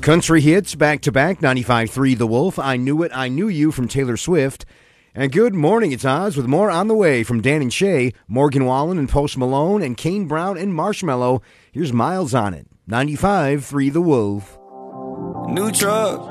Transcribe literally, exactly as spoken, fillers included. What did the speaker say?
Country hits back-to-back, ninety-five point three The Wolf. I Knew It, I Knew You from Taylor Swift. And good morning, it's Oz with more on the way from Dan and Shay, Morgan Wallen and Post Malone, and Kane Brown and Marshmello. Here's Miles on It, ninety-five point three The Wolf. New truck,